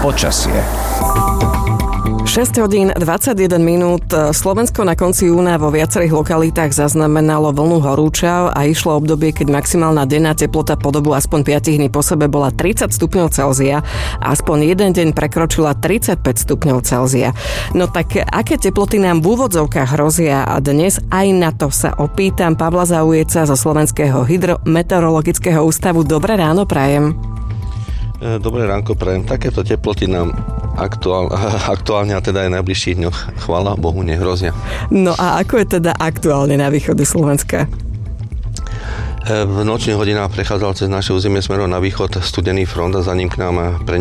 Počasie. 6 hodín 21 minút. Slovensko na konci júna vo viacerých lokalitách zaznamenalo vlnu horúčav a išlo obdobie, keď maximálna denná teplota po dobu aspoň 5 dní po sebe bola 30 stupňov Celzia a aspoň jeden deň prekročila 35 stupňov Celzia. No tak aké teploty nám v úvodzovkách hrozia a dnes aj na to sa opýtam Pavla Zaujeca zo Slovenského hydrometeorologického ústavu. Dobré ráno prajem. Dobré ránko prajem. Takéto teploty nám aktuálne a teda aj v najbližších dňoch, chvála Bohu, nehrozia. No a ako je teda aktuálne na východe Slovenska? V nočných hodinách prechádzal cez naše územie smerom na východ studený front a za ním k nám